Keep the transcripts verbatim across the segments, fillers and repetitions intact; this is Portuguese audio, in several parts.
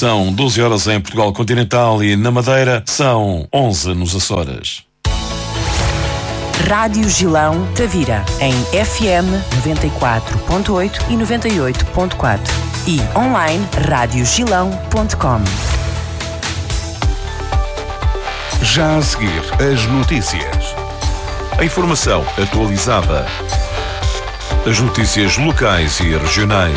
São doze horas em Portugal Continental e na Madeira são onze nos Açores. Rádio Gilão Tavira, em F M noventa e quatro ponto oito e noventa e oito ponto quatro e online rádio gilão ponto com. Já a seguir, as notícias. A informação atualizada. As notícias locais e regionais.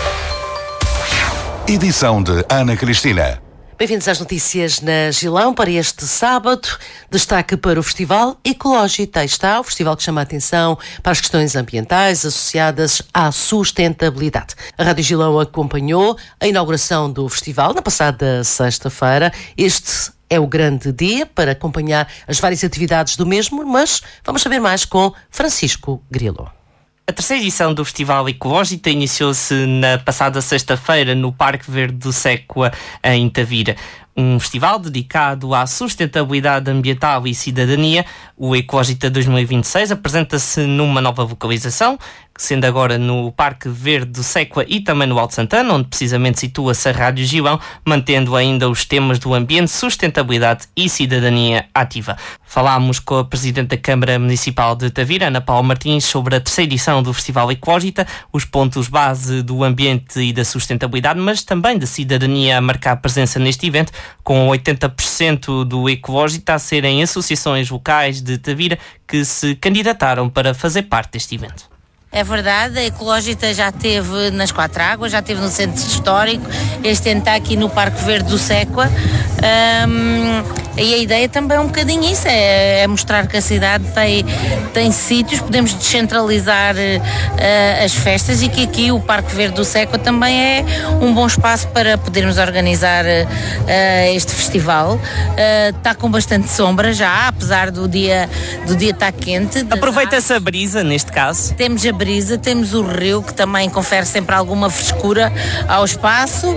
Edição de Ana Cristina. Bem-vindos às notícias na Gilão para este sábado. Destaque para o Festival Ecológico. Aí está, o festival que chama a atenção para as questões ambientais associadas à sustentabilidade. A Rádio Gilão acompanhou a inauguração do festival na passada sexta-feira. Este é o grande dia para acompanhar as várias atividades do mesmo, mas vamos saber mais com Francisco Grilo. A terceira edição do Festival Ecológico iniciou-se na passada sexta-feira no Parque Verde do Séqua, em Tavira. Um festival dedicado à sustentabilidade ambiental e cidadania. O Ecológico dois mil e vinte e seis apresenta-se numa nova localização, sendo agora no Parque Verde do Séqua e também no Alto Santana, onde precisamente situa-se a Rádio Gilão, mantendo ainda os temas do ambiente, sustentabilidade e cidadania ativa. Falámos com a Presidente da Câmara Municipal de Tavira, Ana Paula Martins, sobre a terceira edição do Festival Ecológico, os pontos base do ambiente e da sustentabilidade, mas também da cidadania a marcar presença neste evento, com oitenta por cento do Ecológico a serem associações locais de Tavira que se candidataram para fazer parte deste evento. É verdade, a Ecológica já esteve nas Quatro Águas, já esteve no Centro Histórico, este ano está aqui no Parque Verde do Séqua. Um, e a ideia também é um bocadinho isso, é, é mostrar que a cidade tem, tem sítios, podemos descentralizar uh, as festas e que aqui o Parque Verde do Séqua também é um bom espaço para podermos organizar uh, este festival. Uh, está com bastante sombra já, apesar do dia, do dia estar quente. Aproveita-se a brisa neste caso. Temos a brisa, temos o rio que também confere sempre alguma frescura ao espaço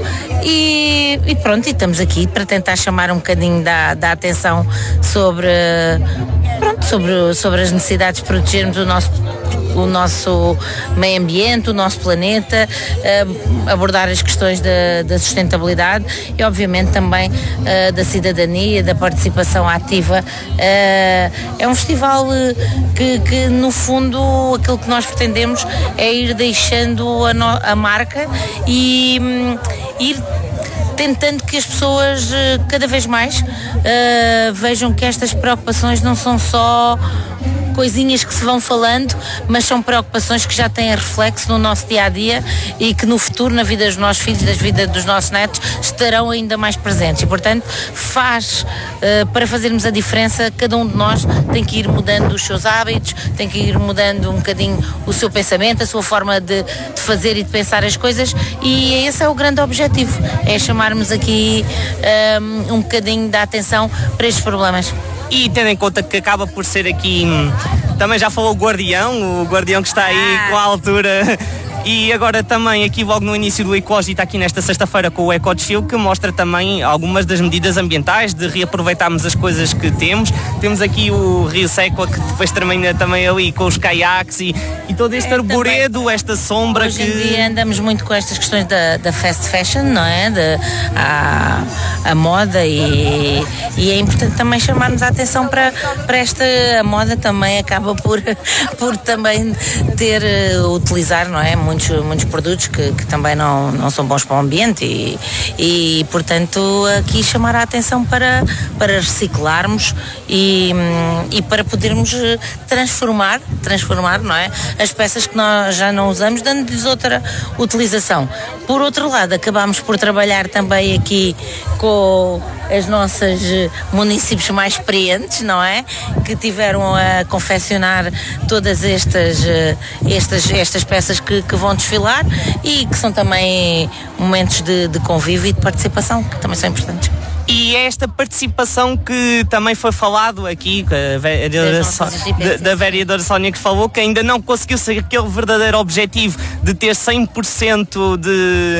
e, e pronto, e estamos aqui para tentar chamar um bocadinho da, da atenção sobre, pronto, sobre, sobre as necessidades de protegermos o nosso o nosso meio ambiente, o nosso planeta, uh, abordar as questões da, da sustentabilidade e obviamente também uh, da cidadania, da participação ativa. Uh, é um festival uh, que, que no fundo aquilo que nós pretendemos é ir deixando a, no, a marca e um, ir tentando que as pessoas uh, cada vez mais uh, vejam que estas preocupações não são só coisinhas que se vão falando, mas são preocupações que já têm reflexo no nosso dia-a-dia e que no futuro, na vida dos nossos filhos, nas vidas dos nossos netos, estarão ainda mais presentes. E, portanto, faz, uh, para fazermos a diferença, cada um de nós tem que ir mudando os seus hábitos, tem que ir mudando um bocadinho o seu pensamento, a sua forma de, de fazer e de pensar as coisas, e esse é o grande objetivo, é chamarmos aqui um, um bocadinho da atenção para estes problemas. E tendo em conta que acaba por ser aqui, também já falou o Guardião, o Guardião que está aí ah. com a altura, e agora também aqui logo no início do Ecológico está aqui nesta sexta-feira com o Ecodesfile, que mostra também algumas das medidas ambientais, de reaproveitarmos as coisas que temos. Temos aqui o Rio Séqua, que depois termina também ali com os caiaques e, e todo este é, arboredo, também, esta sombra. Hoje que... em dia andamos muito com estas questões da, da fast fashion, não é? De, a, a moda e, e é importante também chamarmos a atenção para, para esta a moda também acaba por, por também ter, utilizar, não é? Muitos, muitos produtos que, que também não, não são bons para o ambiente e, e portanto aqui chamar a atenção para, para reciclarmos e, e para podermos transformar, transformar, não é? As peças que nós já não usamos, dando-lhes outra utilização. Por outro lado, acabamos por trabalhar também aqui com as nossas municípios mais experientes, não é? Que tiveram a confeccionar todas estas, estas, estas peças que, que vão desfilar e que são também momentos de, de convívio e de participação, que também são importantes. E é esta participação que também foi falado aqui, a vereadora so, da, da vereadora Sónia, que falou que ainda não conseguiu ser aquele verdadeiro objetivo de ter cem por cento de,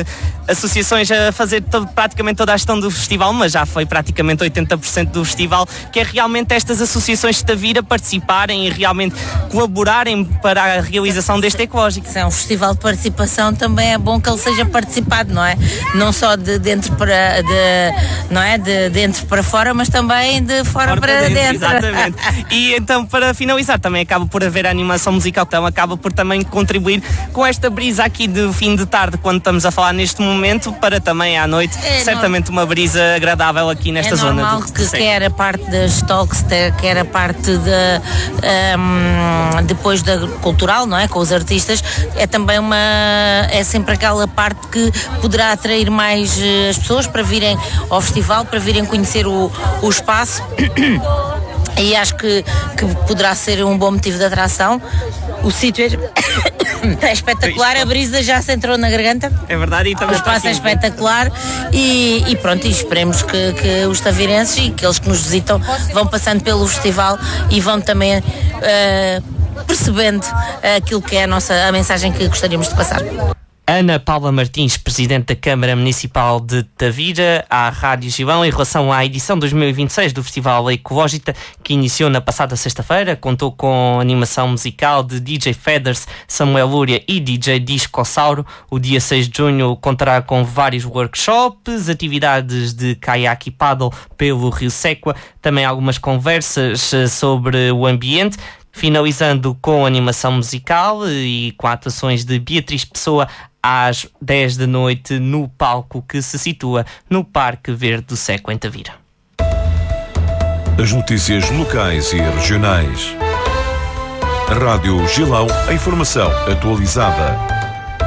associações a fazer todo, praticamente toda a gestão do festival, mas já foi praticamente oitenta por cento do festival, que é realmente estas associações de Tavira participarem e realmente colaborarem para a realização deste ecológico. Se é um festival de participação, também é bom que ele seja participado, não é? Não só de dentro para, de, não é? de dentro para fora, mas também de fora, fora para, para dentro. dentro. Exatamente. E então, para finalizar, também acaba por haver a animação musical, então acaba por também contribuir com esta brisa aqui de fim de tarde, quando estamos a falar neste momento, para também à noite, é certamente normal. Uma brisa agradável aqui nesta é zona. É normal que quer a parte das talks, quer a parte de, um, depois da cultural, não é? Com os artistas, é também uma, é sempre aquela parte que poderá atrair mais as pessoas para virem ao festival, para virem conhecer o, o espaço. E acho que, que poderá ser um bom motivo de atração. O sítio é, é espetacular, a brisa já se entrou na garganta. É verdade, e também o espaço é espetacular e, e pronto, e esperemos que, que os tavirenses e aqueles que nos visitam vão passando pelo festival e vão também uh, percebendo aquilo que é a, nossa, a mensagem que gostaríamos de passar. Ana Paula Martins, Presidente da Câmara Municipal de Tavira, à Rádio Gilão, em relação à edição dois mil e vinte e seis do Festival Ecológica, que iniciou na passada sexta-feira, contou com animação musical de D J Feathers, Samuel Lúria e D J Discossauro. O dia seis de junho contará com vários workshops, atividades de caiaque e paddle pelo Rio Séqua, também algumas conversas sobre o ambiente, finalizando com animação musical e com atuações de Beatriz Pessoa às dez da noite no palco que se situa no Parque Verde do Séqua, em Tavira. As notícias locais e regionais. Rádio Gilão, a informação atualizada.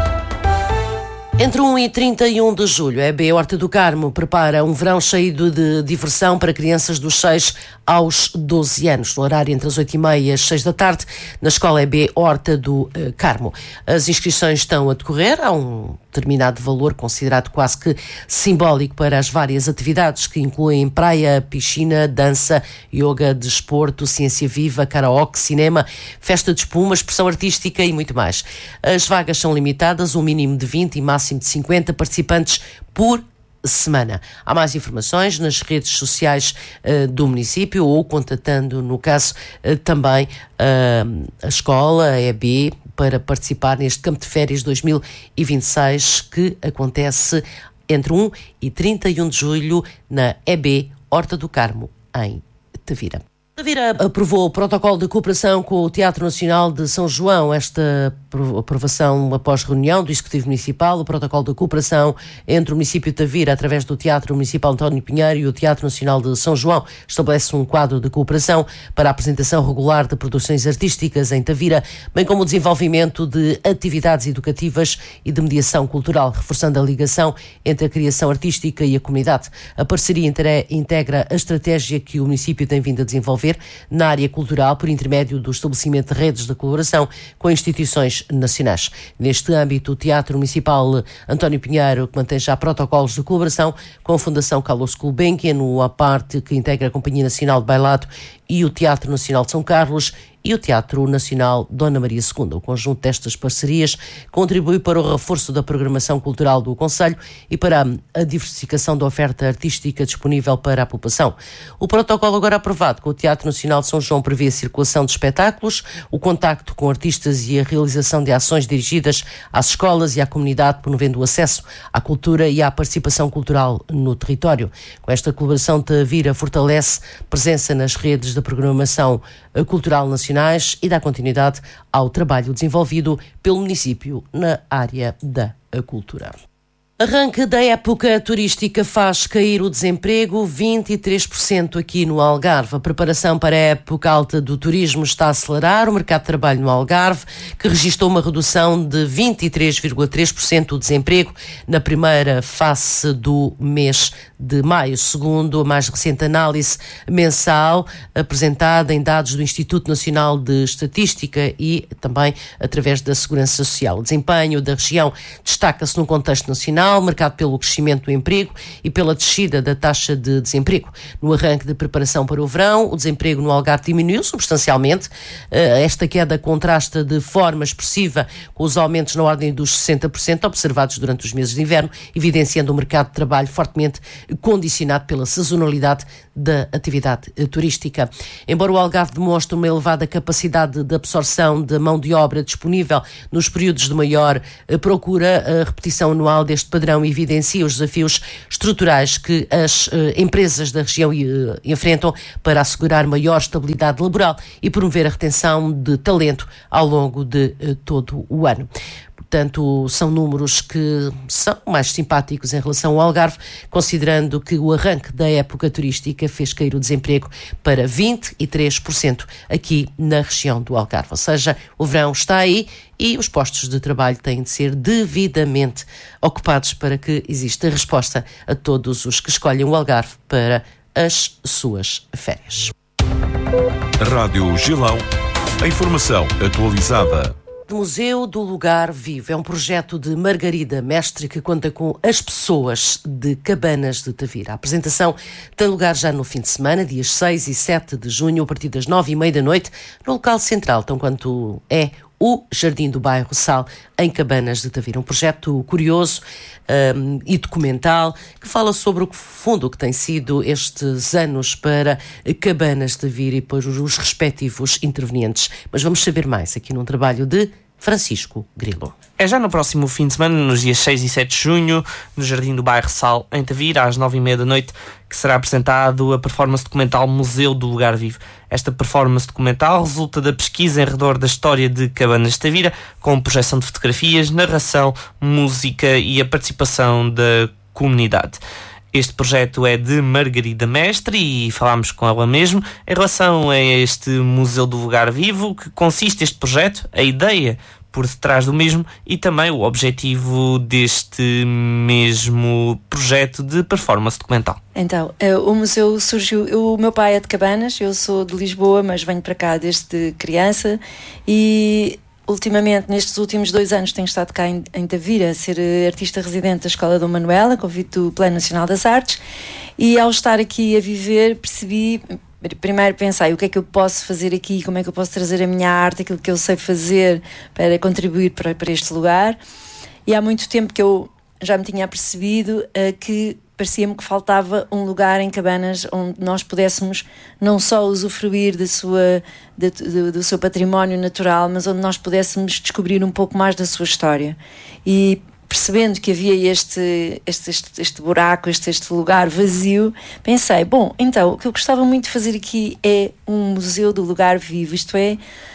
Entre um e trinta e um de julho, a E B Horta do Carmo prepara um verão cheio de diversão para crianças dos seis aos doze anos, no horário entre as oito e meia e as seis da tarde, na Escola E B Horta do Carmo. As inscrições estão a decorrer, há um determinado valor considerado quase que simbólico para as várias atividades, que incluem praia, piscina, dança, yoga, desporto, ciência viva, karaoke, cinema, festa de espuma, expressão artística e muito mais. As vagas são limitadas, um mínimo de vinte e máximo de cinquenta participantes por semana. Há mais informações nas redes sociais uh, do município ou contatando, no caso, uh, também uh, a escola, a E B, para participar neste Campo de Férias dois mil e vinte e seis, que acontece entre um e trinta e um de julho na E B Horta do Carmo, em Tavira. Tavira aprovou o protocolo de cooperação com o Teatro Nacional de São João. Esta aprovação após reunião do Executivo Municipal, o protocolo de cooperação entre o município de Tavira, através do Teatro Municipal António Pinheiro, e o Teatro Nacional de São João, estabelece um quadro de cooperação para a apresentação regular de produções artísticas em Tavira, bem como o desenvolvimento de atividades educativas e de mediação cultural, reforçando a ligação entre a criação artística e a comunidade. A parceria integra a estratégia que o município tem vindo a desenvolver na área cultural por intermédio do estabelecimento de redes de colaboração com instituições nacionais. Neste âmbito, o Teatro Municipal António Pinheiro, que mantém já protocolos de colaboração com a Fundação Carlos Gulbenkian, a parte que integra a Companhia Nacional de Bailado e o Teatro Nacional de São Carlos e o Teatro Nacional Dona Maria segunda. O conjunto destas parcerias contribui para o reforço da programação cultural do concelho e para a diversificação da oferta artística disponível para a população. O protocolo agora aprovado com o Teatro Nacional de São João prevê a circulação de espetáculos, o contacto com artistas e a realização de ações dirigidas às escolas e à comunidade, promovendo o acesso à cultura e à participação cultural no território. Com esta colaboração, Tavira fortalece presença nas redes de programação cultural nacionais e dá continuidade ao trabalho desenvolvido pelo município na área da cultura. Arranque da época turística faz cair o desemprego vinte e três por cento aqui no Algarve. A preparação para a época alta do turismo está a acelerar o mercado de trabalho no Algarve, que registrou uma redução de vinte e três vírgula três por cento do desemprego na primeira face do mês de maio, segundo a mais recente análise mensal apresentada em dados do Instituto Nacional de Estatística e também através da Segurança Social. O desempenho da região destaca-se no contexto nacional, nacional, marcado pelo crescimento do emprego e pela descida da taxa de desemprego. No arranque de preparação para o verão, o desemprego no Algarve diminuiu substancialmente. Esta queda contrasta de forma expressiva com os aumentos na ordem dos sessenta por cento observados durante os meses de inverno, evidenciando um mercado de trabalho fortemente condicionado pela sazonalidade da atividade turística. Embora o Algarve demonstre uma elevada capacidade de absorção de mão de obra disponível nos períodos de maior procura, a repetição anual deste padrão evidencia os desafios estruturais que as empresas da região enfrentam para assegurar maior estabilidade laboral e promover a retenção de talento ao longo de todo o ano. Portanto, são números que são mais simpáticos em relação ao Algarve, considerando que o arranque da época turística fez cair o desemprego para vinte e três por cento aqui na região do Algarve. Ou seja, o verão está aí e os postos de trabalho têm de ser devidamente ocupados para que exista resposta a todos os que escolhem o Algarve para as suas férias. Rádio Gilão, a informação atualizada. Museu do Lugar Vivo é um projeto de Margarida Mestre que conta com as pessoas de Cabanas de Tavira. A apresentação tem lugar já no fim de semana, dias seis e sete de junho, a partir das nove e meia da noite, no local central, tão quanto é o Jardim do Bairro Sal, em Cabanas de Tavira. Um projeto curioso um, e documental que fala sobre o fundo que tem sido estes anos para Cabanas de Tavira e para os respectivos intervenientes. Mas vamos saber mais aqui num trabalho de Francisco Grilo. É já no próximo fim de semana, nos dias seis e sete de junho, no Jardim do Bairro Sal, em Tavira, às nove e meia da noite, que será apresentado a performance documental Museu do Lugar Vivo. Esta performance documental resulta da pesquisa em redor da história de Cabanas de Tavira, com projeção de fotografias, narração, música e a participação da comunidade. Este projeto é de Margarida Mestre e falámos com ela mesmo em relação a este Museu do Lugar Vivo, que consiste este projeto, a ideia por detrás do mesmo e também o objetivo deste mesmo projeto de performance documental. Então, o museu surgiu, o meu pai é de Cabanas, eu sou de Lisboa, mas venho para cá desde criança e ultimamente, nestes últimos dois anos, tenho estado cá em, em Tavira a ser artista residente da Escola Dom Manuel, a convite do Plano Nacional das Artes, e ao estar aqui a viver percebi, primeiro pensei o que é que eu posso fazer aqui, como é que eu posso trazer a minha arte, aquilo que eu sei fazer para contribuir para, para este lugar, e há muito tempo que eu já me tinha percebido uh, que parecia-me que faltava um lugar em Cabanas onde nós pudéssemos não só usufruir da sua, de, de, do seu património natural, mas onde nós pudéssemos descobrir um pouco mais da sua história. E percebendo que havia este, este, este, este buraco, este, este lugar vazio, pensei, bom, então, o que eu gostava muito de fazer aqui é um museu do lugar vivo, isto é,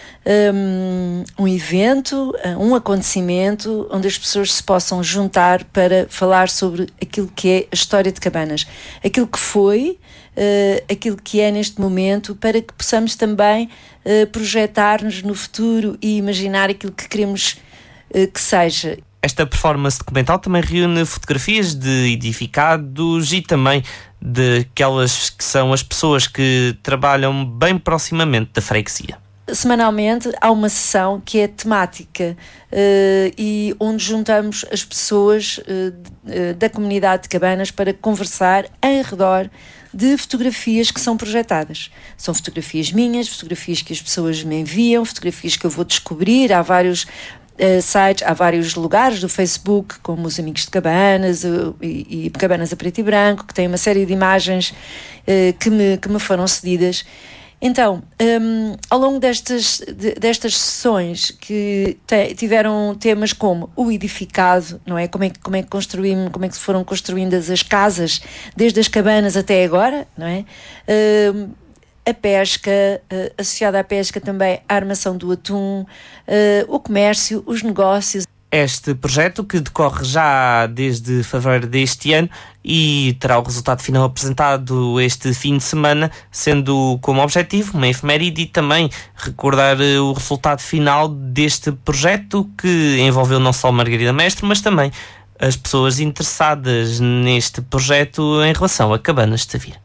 Um, um evento, um acontecimento onde as pessoas se possam juntar para falar sobre aquilo que é a história de Cabanas, aquilo que foi, uh, aquilo que é neste momento, para que possamos também uh, projetar-nos no futuro e imaginar aquilo que queremos uh, que seja. Esta performance documental também reúne fotografias de edificados e também daquelas que são as pessoas que trabalham bem proximamente da freguesia. Semanalmente há uma sessão que é temática uh, e onde juntamos as pessoas uh, da comunidade de Cabanas para conversar em redor de fotografias que são projetadas. São fotografias minhas, fotografias que as pessoas me enviam, fotografias que eu vou descobrir. Há vários uh, sites, há vários lugares do Facebook, como os Amigos de Cabanas uh, e, e Cabanas a Preto e Branco, que têm uma série de imagens uh, que, me, que me foram cedidas. Então, um, ao longo destas, de, destas sessões que te, tiveram temas como o edificado, não é? Como é, como é que construímos, como é que foram construídas as casas, desde as cabanas até agora, não é? Um, a pesca, uh, associada à pesca também a armação do atum, uh, o comércio, os negócios. Este projeto, que decorre já desde fevereiro deste ano e terá o resultado final apresentado este fim de semana, sendo como objetivo uma efeméride e também recordar o resultado final deste projeto, que envolveu não só Margarida Mestre, mas também as pessoas interessadas neste projeto em relação a Cabanas de Tavira.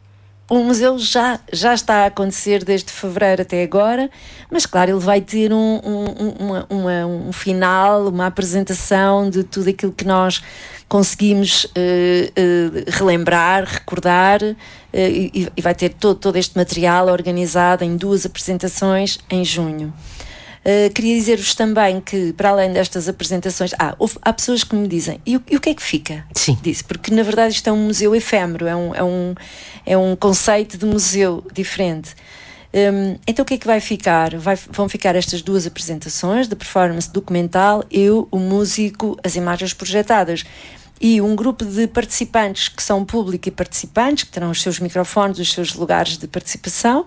o museu já, já está a acontecer desde fevereiro até agora, mas claro, ele vai ter um, um, uma, uma, um final, uma apresentação de tudo aquilo que nós conseguimos uh, uh, relembrar, recordar, uh, e, e vai ter todo, todo este material organizado em duas apresentações em junho. Uh, queria dizer-vos também que, para além destas apresentações, ah, houve, há pessoas que me dizem, e o, e o que é que fica? Sim. Disse, porque na verdade isto é um museu efêmero, é um, é um, é um conceito de museu diferente. Um, então o que é que vai ficar? Vai, vão ficar estas duas apresentações de performance documental, eu, o músico, as imagens projetadas e um grupo de participantes que são público e participantes, que terão os seus microfones, os seus lugares de participação.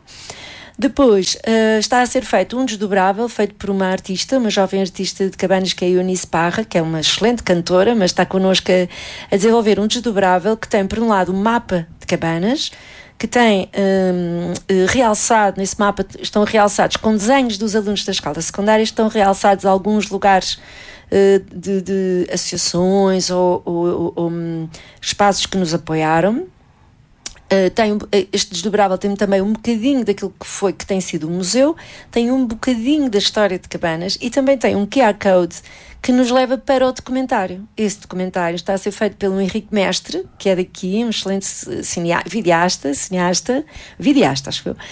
Depois uh, está a ser feito um desdobrável feito por uma artista, uma jovem artista de Cabanas, que é a Eunice Parra, que é uma excelente cantora, mas está connosco a, a desenvolver um desdobrável que tem, por um lado, um mapa de Cabanas, que tem um, realçado, nesse mapa estão realçados com desenhos dos alunos da escola secundária, estão realçados alguns lugares uh, de, de associações ou, ou, ou, ou um, espaços que nos apoiaram. Uh, tem, este desdobrável tem também um bocadinho daquilo que foi, que tem sido o museu, tem um bocadinho da história de Cabanas e também tem um Q R Code que nos leva para o documentário. Esse documentário está a ser feito pelo Henrique Mestre, que é daqui, um excelente cinea, videasta, cineasta, videasta, acho eu, uh,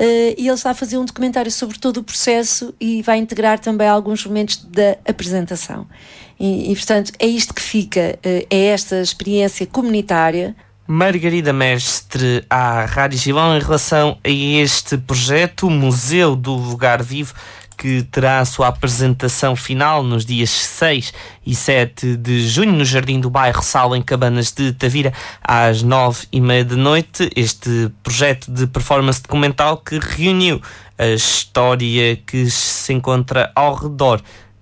e ele está a fazer um documentário sobre todo o processo e vai integrar também alguns momentos da apresentação. E, e portanto, é isto que fica, uh, é esta experiência comunitária. Margarida Mestre, à Rádio Gilão, em relação a este projeto, o Museu do Lugar Vivo, que terá a sua apresentação final nos dias seis e sete de junho no Jardim do Bairro Sal, em Cabanas de Tavira, às nove e meia da noite. Este projeto de performance documental que reuniu a história que se encontra ao redor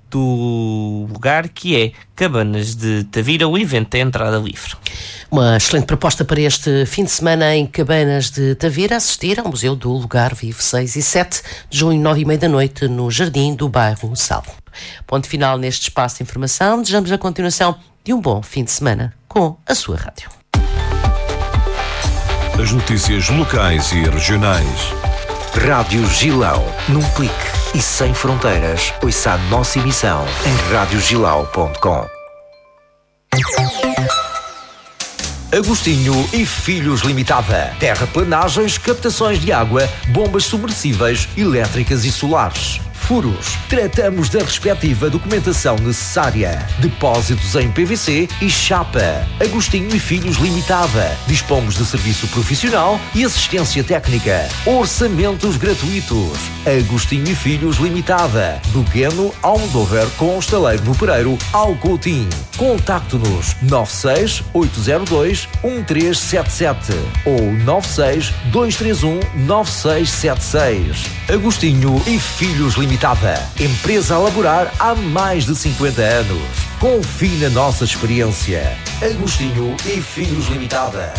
do lugar, que é Cabanas de Tavira. O evento é entrada livre. Uma excelente proposta para este fim de semana em Cabanas de Tavira, assistir ao Museu do Lugar Vivo, seis e sete de junho, nove e meia da noite, no Jardim do Bairro Sal. Ponto final neste espaço de informação. Desejamos a continuação de um bom fim de semana com a sua rádio. As notícias locais e regionais. Rádio Gilão, num clique e sem fronteiras. Ouça a nossa emissão em rádio gilau ponto com. Agostinho e Filhos Limitada. Terraplanagens, captações de água, bombas submersíveis, elétricas e solares. Furos. Tratamos da respectiva documentação necessária. Depósitos em P V C e chapa. Agostinho e Filhos Limitada. Dispomos de serviço profissional e assistência técnica. Orçamentos gratuitos. Agostinho e Filhos Limitada. Do Queno ao Almodóvar, com Estaleiro no Pereiro ao Coutinho. Contacte-nos nove seis oito zero dois um três sete sete ou nove seis dois três um nove seis sete seis. Agostinho e Filhos Limitada. Empresa a laborar há mais de cinquenta anos. Confie na nossa experiência. Agostinho e Filhos Limitada.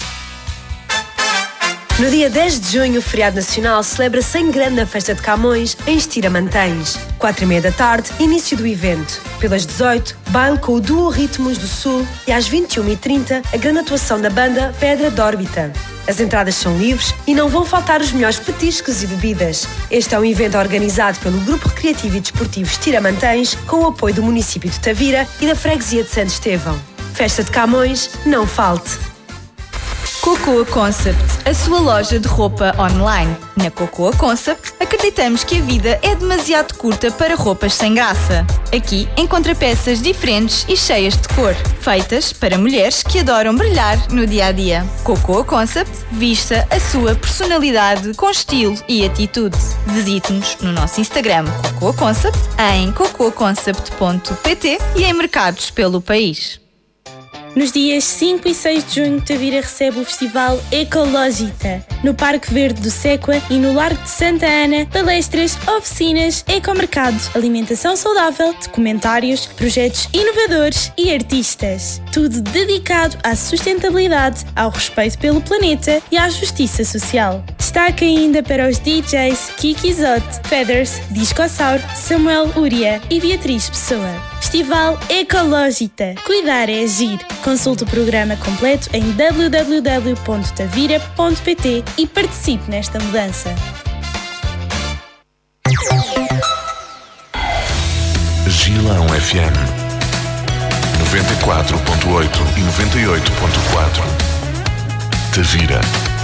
No dia dez de junho, o feriado nacional celebra-se em grande a Festa de Camões, em Estira-Mantens. Quatro e meia da tarde, início do evento. Pelas dezoito, baile com o duo Ritmos do Sul e às vinte e uma e trinta, a grande atuação da banda Pedra de Órbita. As entradas são livres e não vão faltar os melhores petiscos e bebidas. Este é um evento organizado pelo Grupo Recreativo e Desportivo Estira-Mantens, com o apoio do município de Tavira e da Freguesia de Santo Estevão. Festa de Camões, não falte! Cocoa Concept, a sua loja de roupa online. Na Cocoa Concept, acreditamos que a vida é demasiado curta para roupas sem graça. Aqui encontra peças diferentes e cheias de cor, feitas para mulheres que adoram brilhar no dia-a-dia. Cocoa Concept, vista a sua personalidade com estilo e atitude. Visite-nos no nosso Instagram Cocoa Concept, em cocoa concept ponto pt e em mercados pelo país. Nos dias cinco e seis de junho, Tavira recebe o Festival Ecológita. No Parque Verde do Séqua e no Largo de Santa Ana, palestras, oficinas, ecomercado, alimentação saudável, documentários, projetos inovadores e artistas. Tudo dedicado à sustentabilidade, ao respeito pelo planeta e à justiça social. Destaque ainda para os D Js Kiki Zott, Feathers, Discossauro, Samuel Uria e Beatriz Pessoa. Festival Ecológita. Cuidar é agir. Consulte o programa completo em w w w ponto tavira ponto p t e participe nesta mudança. Gilão F M noventa e quatro ponto oito e noventa e oito ponto quatro. Tavira.